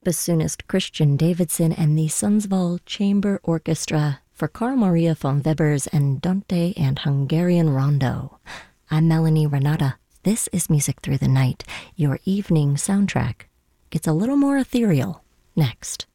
bassoonist Christian Davidson and the Sundsvall Chamber Orchestra for Carl Maria von Weber's Andante and Hungarian Rondo. I'm Melanie Renata. This is Music Through the Night. Your evening soundtrack gets a little more ethereal next.